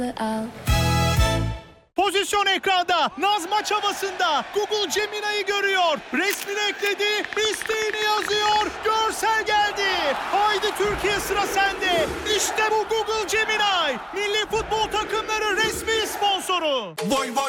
Pozisyon ekranda. Naz maç havasında. Google Gemini'yi görüyor. Resmini ekledi. İsteğini yazıyor. Görsel geldi. Haydi Türkiye, sıra sende. İşte bu Google Gemini. Milli futbol takımları resmi sponsoru. Vay vay